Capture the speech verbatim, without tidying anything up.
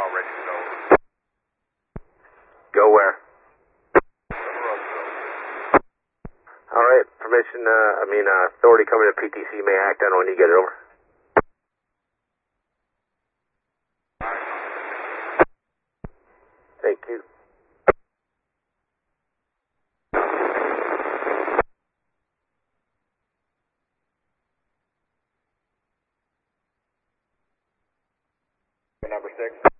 now, ready to go. Go where? All right, permission, uh, I mean, uh, authority coming to P T C may act on when you get it over. Thank you. Number six.